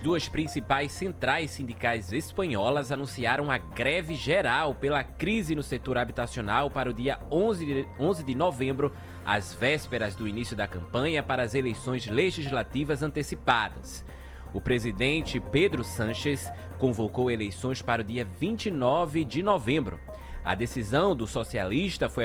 duas principais centrais sindicais espanholas anunciaram a greve geral pela crise no setor habitacional para o dia 11 de novembro, às vésperas do início da campanha para as eleições legislativas antecipadas. O presidente Pedro Sánchez convocou eleições para o dia 29 de novembro. A decisão do socialista foi